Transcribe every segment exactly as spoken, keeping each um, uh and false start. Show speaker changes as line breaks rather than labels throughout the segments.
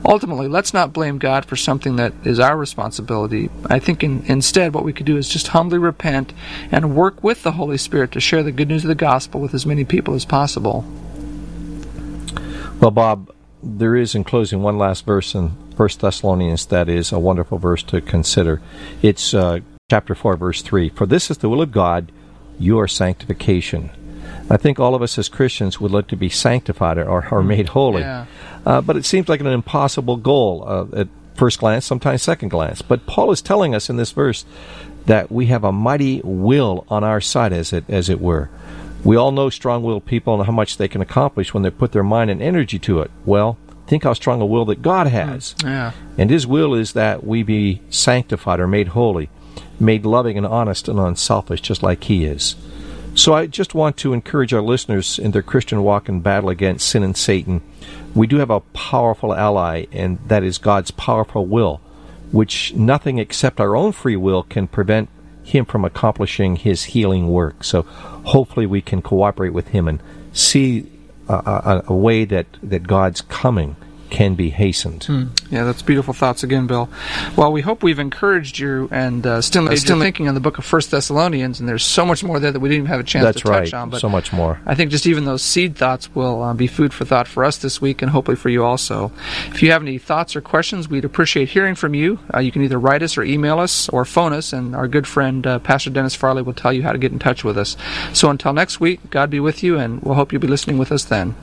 ultimately, let's not blame God for something that is our responsibility. I think in, instead what we could do is just humbly repent and work with the Holy Spirit to share the good news of the gospel with as many people as possible.
Well, Bob, there is, in closing, one last verse in First Thessalonians that is a wonderful verse to consider. It's uh, chapter four, verse three. For this is the will of God, your sanctification. I think all of us as Christians would like to be sanctified or, or made holy.
Yeah.
Uh, but it seems like an impossible goal uh, at first glance, sometimes second glance. But Paul is telling us in this verse that we have a mighty will on our side, as it as it were. We all know strong-willed people and how much they can accomplish when they put their mind and energy to it. Well, think how strong a will that God has.
Yeah.
And His will is that we be sanctified or made holy, made loving and honest and unselfish, just like He is. So I just want to encourage our listeners in their Christian walk and battle against sin and Satan. We do have a powerful ally, and that is God's powerful will, which nothing except our own free will can prevent Him from accomplishing His healing work. So hopefully we can cooperate with Him and see a, a, a way that, that God's coming can be hastened.
Hmm. Yeah, that's beautiful thoughts again, Bill. Well, we hope we've encouraged you and uh, still, uh, still thinking on the book of First Thessalonians, and there's so much more there that we didn't even have a chance
that's
to touch
right.
on. But
so much more.
I think just even those seed thoughts will uh, be food for thought for us this week and hopefully for you also. If you have any thoughts or questions, we'd appreciate hearing from you. Uh, you can either write us or email us or phone us, and our good friend uh, Pastor Dennis Farley will tell you how to get in touch with us. So until next week, God be with you, and we'll hope you'll be listening with us then.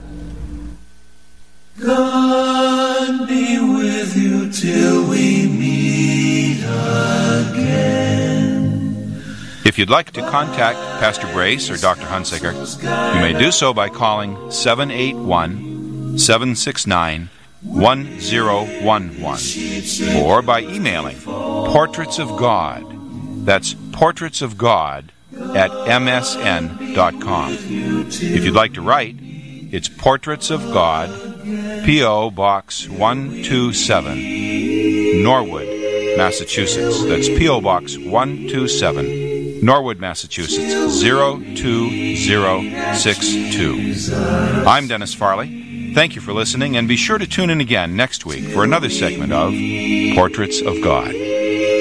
God be with you till we meet again.
If you'd like to contact Pastor Brace or Doctor Hunsaker, you may do so by calling seven eight one, seven six nine, one zero one one or by emailing Portraits of God. That's Portraits of God at m s n dot com. If you'd like to write, it's Portraits of God, P O. Box one two seven, Norwood, Massachusetts. That's P O. Box one two seven, Norwood, Massachusetts, zero two zero six two. I'm Dennis Farley. Thank you for listening, and be sure to tune in again next week for another segment of Portraits of God.